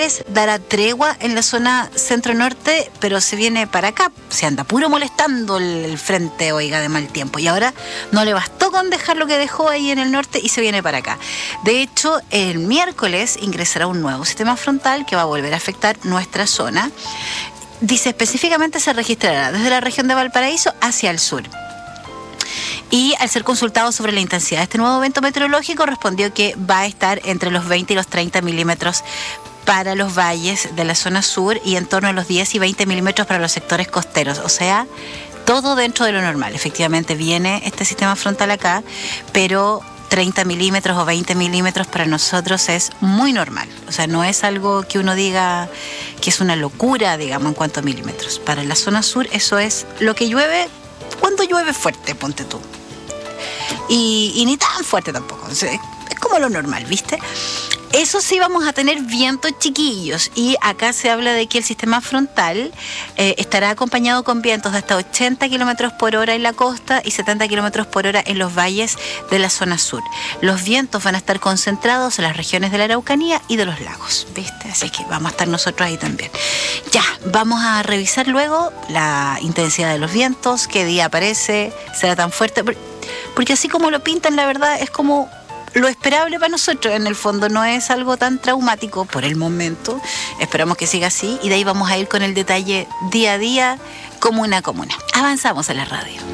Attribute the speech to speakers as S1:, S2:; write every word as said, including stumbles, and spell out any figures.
S1: miércoles dará tregua en la zona centro-norte, pero se viene para acá. Se anda puro molestando el, el frente, oiga, de mal tiempo. Y ahora no le bastó con dejar lo que dejó ahí en el norte y se viene para acá. De hecho, el miércoles ingresará un nuevo sistema frontal que va a volver a afectar nuestra zona. Dice específicamente se registrará desde la región de Valparaíso hacia el sur. Y al ser consultado sobre la intensidad de este nuevo evento meteorológico, respondió que va a estar entre los veinte y los treinta milímetros para los valles de la zona sur y en torno a los diez y veinte milímetros para los sectores costeros. O sea, todo dentro de lo normal. Efectivamente viene este sistema frontal acá, pero treinta milímetros o veinte milímetros para nosotros es muy normal. O sea, no es algo que uno diga que es una locura, digamos, en cuanto a milímetros. Para la zona sur eso es lo que llueve cuando llueve fuerte, ponte tú. Y, y ni tan fuerte tampoco. O sea, es, es como lo normal, ¿viste? Eso sí, vamos a tener vientos chiquillos y acá se habla de que el sistema frontal eh, estará acompañado con vientos de hasta ochenta kilómetros por hora en la costa y setenta kilómetros por hora en los valles de la zona sur. Los vientos van a estar concentrados en las regiones de la Araucanía y de los lagos, ¿viste? Así que vamos a estar nosotros ahí también. Ya, vamos a revisar luego la intensidad de los vientos, qué día aparece, será tan fuerte, porque así como lo pintan, la verdad es como lo esperable para nosotros. En el fondo no es algo tan traumático por el momento. Esperamos que siga así y de ahí vamos a ir con el detalle día a día, comuna a comuna. Avanzamos en la radio.